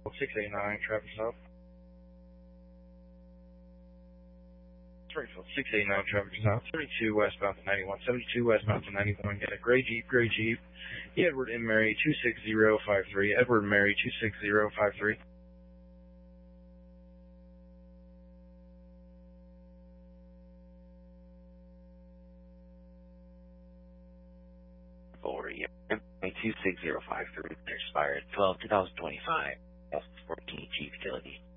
689, traffic stop. Springfield 689, traffic stop. 32 westbound to 91, 72 westbound to 91. Get a gray Jeep. Edward and Mary 26053. Edward and Mary 26053. For your 26053, expired 12/2025. 14 Jeep utility.